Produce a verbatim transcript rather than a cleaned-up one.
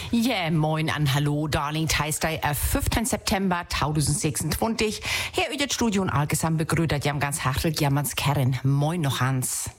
Ja, yeah, moin an Hallo, Darling, Teistei, äh, fünften September zweitausendsechsundzwanzig. Hier über das Studio und allgesamt begrüßt jam ganz herzlich jammers Kern. Moin noch Hans.